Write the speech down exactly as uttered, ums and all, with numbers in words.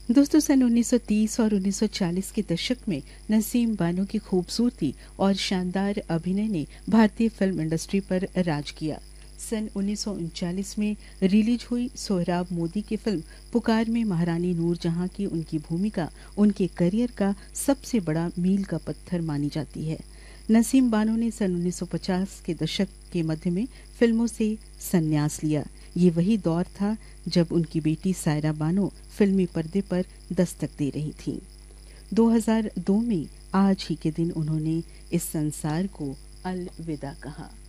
दोस्तों, सन उन्नीस सौ तीस और उन्नीस सौ चालीस के दशक में नसीम बानो की खूबसूरती और शानदार अभिनय ने भारतीय फिल्म इंडस्ट्री पर राज किया। सन उन्नीस सौ उनचालीस में रिलीज हुई सोहराब मोदी की फिल्म पुकार में महारानी नूरजहां की उनकी भूमिका उनके करियर का सबसे बड़ा मील का पत्थर मानी जाती है। नसीम बानो ने सन उन्नीस सौ पचास के दशक के मध्य में फिल्मों से संन्यास लिया। ये वही दौर था जब उनकी बेटी सायरा बानो फिल्मी पर्दे पर दस्तक दे रही थी। दो हज़ार दो में आज ही के दिन उन्होंने इस संसार को अलविदा कहा।